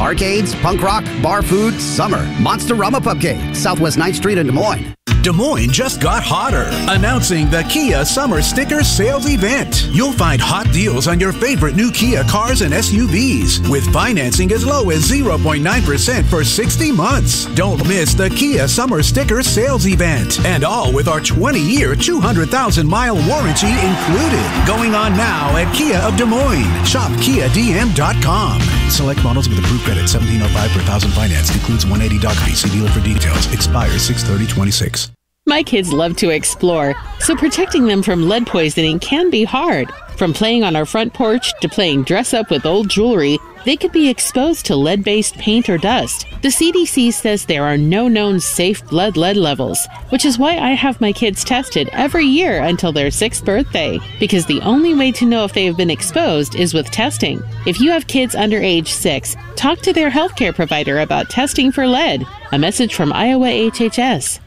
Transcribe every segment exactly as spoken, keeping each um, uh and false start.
Arcades, punk rock, bar food, summer. Monster-Rama Pubcade, Southwest ninth Street in Des Moines. Des Moines just got hotter. Announcing the Kia Summer Sticker Sales Event. You'll find hot deals on your favorite new Kia cars and S U Vs with financing as low as zero point nine percent for sixty months. Don't miss the Kia Summer Sticker Sales Event. And all with our twenty-year, two hundred thousand mile warranty included. Going on now at Kia of Des Moines. Shop Kia D M dot com. Select models with approved credit, seventeen oh five per thousand finance. Includes one eighty dollars fee. See dealer for details. Expires six thirty twenty-six. My kids love to explore, so protecting them from lead poisoning can be hard. From playing on our front porch to playing dress up with old jewelry, they could be exposed to lead-based paint or dust. The C D C says there are no known safe blood lead levels, which is why I have my kids tested every year until their sixth birthday, because the only way to know if they have been exposed is with testing. If you have kids under age six, talk to their healthcare provider about testing for lead. A message from Iowa H H S.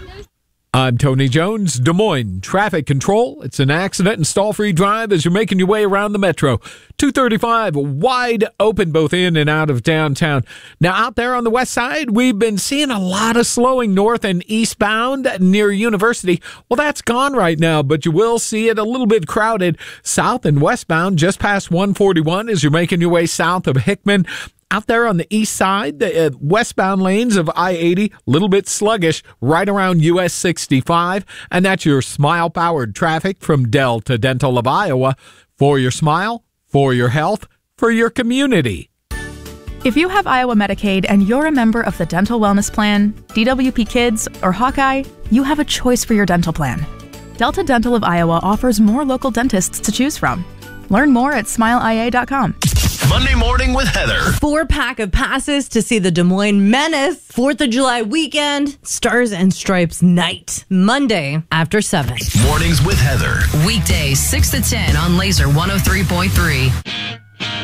I'm Tony Jones, Des Moines Traffic Control. It's an accident and stall-free drive as you're making your way around the metro. two thirty-five, wide open both in and out of downtown. Now, out there on the west side, we've been seeing a lot of slowing north and eastbound near University. Well, that's gone right now, but you will see it a little bit crowded south and westbound just past one forty-one as you're making your way south of Hickman. Out there on the east side, the uh, westbound lanes of I eighty, a little bit sluggish right around U S sixty-five. And that's your Smile-powered traffic from Delta Dental of Iowa. For your smile, for your health, for your community. If you have Iowa Medicaid and you're a member of the Dental Wellness Plan, D W P Kids, or Hawkeye, you have a choice for your dental plan. Delta Dental of Iowa offers more local dentists to choose from. Learn more at smile I A dot com. Monday Morning with Heather. Four pack of passes to see the Des Moines Menace. Fourth of July weekend. Stars and Stripes night. Monday after seven. Mornings with Heather. Weekdays six to ten on Laser one oh three point three.